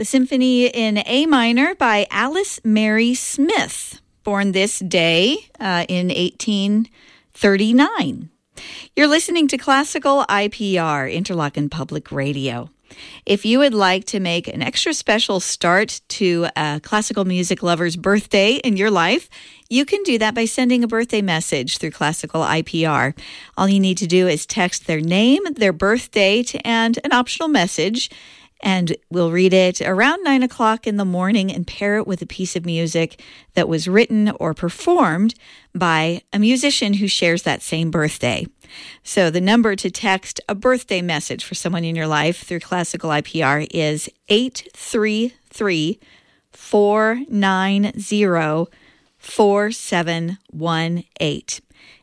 The Symphony in A minor by Alice Mary Smith, born this day in 1839. You're listening to Classical IPR, Interlochen Public Radio. If you would like to make an extra special start to a classical music lover's birthday in your life, you can do that by sending a birthday message through Classical IPR. All you need to do is text their name, their birth date, and an optional message, and we'll read it around 9 o'clock in the morning and pair it with a piece of music that was written or performed by a musician who shares that same birthday. So the number to text a birthday message for someone in your life through Classical IPR is 833-490-4718.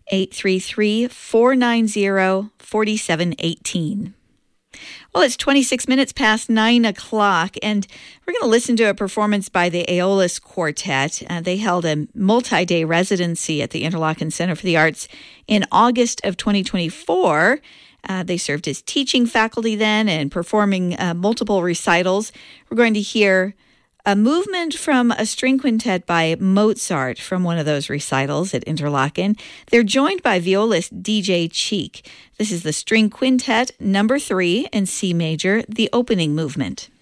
833-490-4718. Well, it's 26 minutes past 9 o'clock, and we're going to listen to a performance by the Aeolus Quartet. They held a multi-day residency at the Interlochen Center for the Arts in August of 2024. They served as teaching faculty then and performing multiple recitals. We're going to hear a movement from a string quintet by Mozart from one of those recitals at Interlochen. They're joined by violist DJ Cheek. This is the String Quintet number 3 in C major, the opening movement.